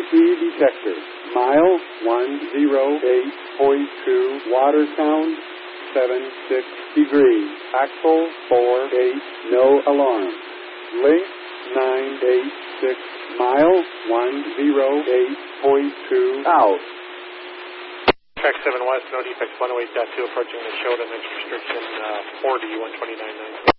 speed detector. Mile 108.2, water sound 76 degrees. Axle 48, no alarm. Length 986, mile 108.2 out. Track 7 West, no defects, 108.2, approaching the Showdown restriction 40, 129.9.